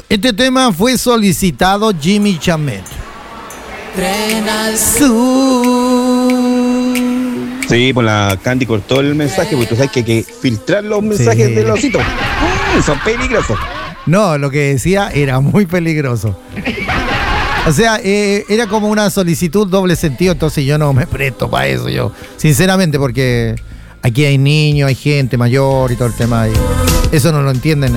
Este tema fue solicitado Jimmy Chamet. Tren al sur. Sí, pues la Candy cortó el mensaje, porque tú sabes que hay que filtrar los mensajes de los ositos. Son peligrosos. No, lo que decía era muy peligroso. O sea, era como una solicitud doble sentido, entonces yo no me presto para eso, yo, sinceramente, porque aquí hay niños, hay gente mayor y todo el tema. Y eso no lo entienden